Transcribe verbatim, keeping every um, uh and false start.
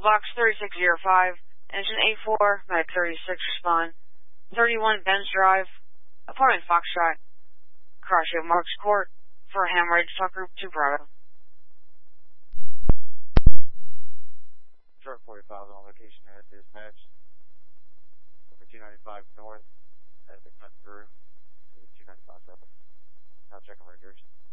Box thirty-six oh five, Engine eight four, Medic thirty-six, respond. thirty-one Benz Drive, Apartment Foxtrot, Carshio Marks Court, for Hemorrhage Fucker to Bravo. Short forty-five on location at dispatch. Over two ninety-five north, at the cut through to the two ninety-five south. Now checking records.